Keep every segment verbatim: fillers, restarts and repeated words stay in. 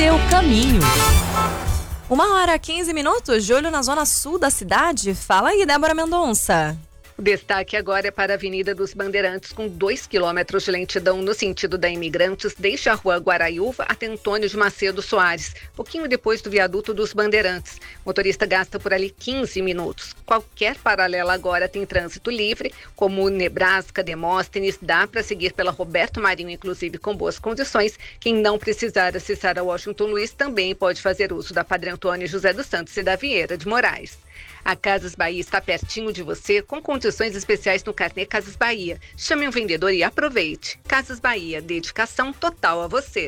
seu caminho. Uma hora, quinze minutos, de olho na zona sul da cidade. Fala aí, Débora Mendonça. O destaque agora é para a Avenida dos Bandeirantes, com dois quilômetros de lentidão no sentido da Imigrantes, desde a rua Guaraiúva até Antônio de Macedo Soares, pouquinho depois do viaduto dos Bandeirantes. O motorista gasta por ali quinze minutos. Qualquer paralela agora tem trânsito livre, como Nebraska, Demóstenes, dá para seguir pela Roberto Marinho, inclusive com boas condições. Quem não precisar acessar a Washington Luiz também pode fazer uso da Padre Antônio José dos Santos e da Vieira de Moraes. A Casas Bahia está pertinho de você, com condições especiais no carnê Casas Bahia. Chame um vendedor e aproveite. Casas Bahia, dedicação total a você.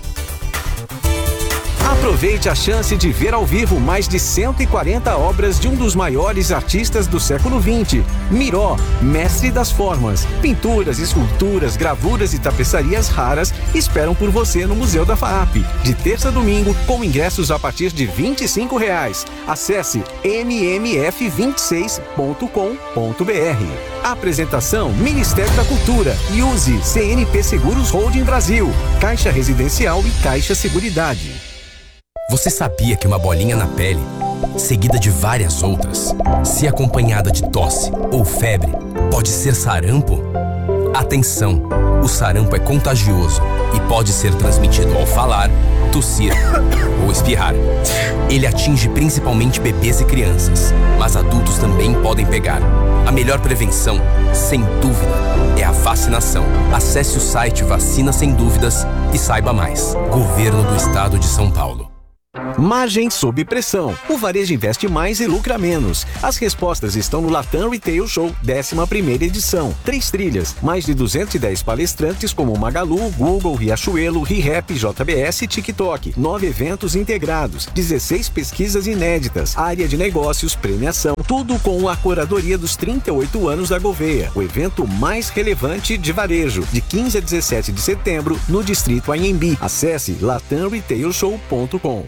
Aproveite a chance de ver ao vivo mais de cento e quarenta obras de um dos maiores artistas do século vinte, Miró, mestre das formas. Pinturas, esculturas, gravuras e tapeçarias raras esperam por você no Museu da FAAP, de terça a domingo, com ingressos a partir de vinte e cinco reais. Acesse m m f vinte e seis ponto com ponto b r. Apresentação Ministério da Cultura e use C N P Seguros Holding Brasil, Caixa Residencial e Caixa Seguridade. Você sabia que uma bolinha na pele, seguida de várias outras, se acompanhada de tosse ou febre, pode ser sarampo? Atenção! O sarampo é contagioso e pode ser transmitido ao falar, tossir ou espirrar. Ele atinge principalmente bebês e crianças, mas adultos também podem pegar. A melhor prevenção, sem dúvida, é a vacinação. Acesse o site Vacina Sem Dúvidas e saiba mais. Governo do Estado de São Paulo. Margem sob pressão. O varejo investe mais e lucra menos. As respostas estão no Latam Retail Show, décima primeira edição. Três trilhas, mais de duzentos e dez palestrantes como Magalu, Google, Riachuelo, ReHap, J B S e TikTok. Nove eventos integrados, dezesseis pesquisas inéditas, área de negócios, premiação. Tudo com a curadoria dos trinta e oito anos da Gouveia. O evento mais relevante de varejo, de quinze a dezessete de setembro, no Distrito Anhembi. Acesse latam retail show ponto com.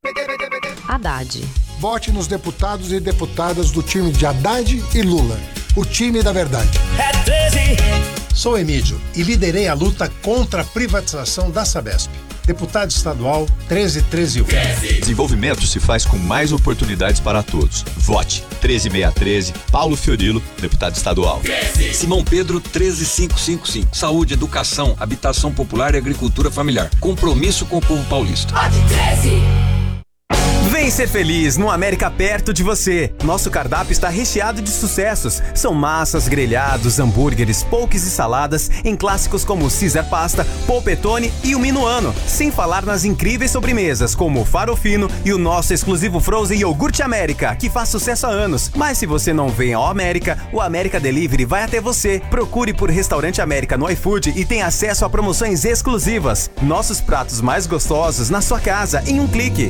Haddad. Vote nos deputados e deputadas do time de Haddad e Lula. O time da verdade. É treze. Sou Emílio e liderei a luta contra a privatização da Sabesp. Deputado estadual treze treze U. Desenvolvimento se faz com mais oportunidades para todos. Vote treze mil seiscentos e treze, Paulo Fiorilo, deputado estadual. treze. Simão Pedro treze mil quinhentos e cinquenta e cinco. Saúde, educação, habitação popular e agricultura familiar. Compromisso com o povo paulista. Vote treze. Vem ser feliz no América perto de você. Nosso cardápio está recheado de sucessos. São massas, grelhados, hambúrgueres, poques e saladas em clássicos como Caesar Pasta, Polpettone e o Minuano. Sem falar nas incríveis sobremesas como o Farofino e o nosso exclusivo Frozen Iogurte América, que faz sucesso há anos. Mas se você não vem ao América, o América Delivery vai até você. Procure por Restaurante América no iFood e tenha acesso a promoções exclusivas. Nossos pratos mais gostosos na sua casa em um clique.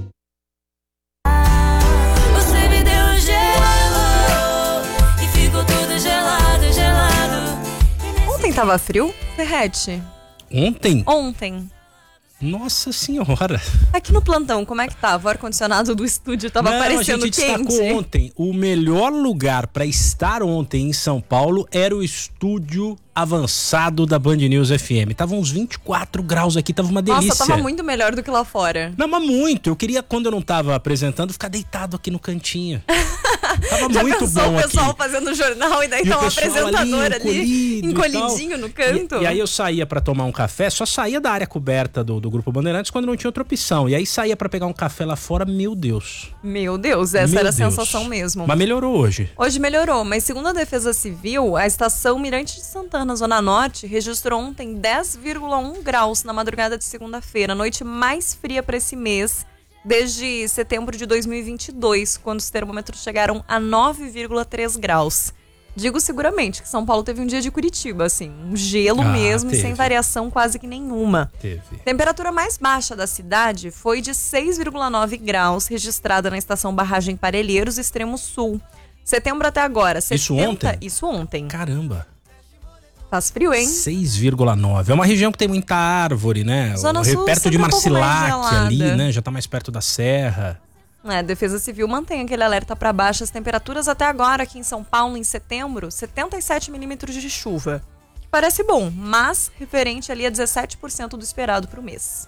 Ontem tava frio? Derrete. Ontem? Ontem. Nossa senhora. Aqui no plantão, como é que tava? O ar-condicionado do estúdio tava Não, parecendo a gente quente. destacou ontem. O melhor lugar para estar ontem em São Paulo era o estúdio avançado da Band News F M. Tava uns vinte e quatro graus aqui, tava uma delícia. Nossa, tava muito melhor do que lá fora. Não, mas muito. Eu queria, quando eu não tava apresentando, ficar deitado aqui no cantinho. Tava Já muito pensou bom o pessoal aqui. fazendo jornal e daí E tá o um pessoal apresentador ali, ali encolhidinho no canto. E, e aí eu saía pra tomar um café, só saía da área coberta do, do Grupo Bandeirantes quando não tinha outra opção. E aí saía pra pegar um café lá fora, meu Deus. Meu Deus, essa Meu era a Deus. sensação mesmo. Mas melhorou hoje. Hoje melhorou, mas segundo a Defesa Civil, a estação Mirante de Santana, Zona Norte, registrou ontem dez vírgula um graus na madrugada de segunda-feira, a noite mais fria para esse mês, desde setembro de dois mil e vinte e dois, quando os termômetros chegaram a nove vírgula três graus. Digo seguramente que São Paulo teve um dia de Curitiba, assim, um gelo Ah, mesmo, teve. sem variação quase que nenhuma. Teve. Temperatura mais baixa da cidade foi de seis vírgula nove graus, registrada na estação Barragem Parelheiros, extremo sul. Setembro até agora. Isso setenta ontem? Isso ontem. Caramba. Faz frio, hein? seis vírgula nove. É uma região que tem muita árvore, né? Zona O- Sul perto sempre de um pouco mais Marcilac ali, gelada. né? Já tá mais perto da serra. É, a Defesa Civil mantém aquele alerta para baixas temperaturas até agora aqui em São Paulo, em setembro, setenta e sete milímetros de chuva. Parece bom, mas referente ali a dezessete por cento do esperado para o mês.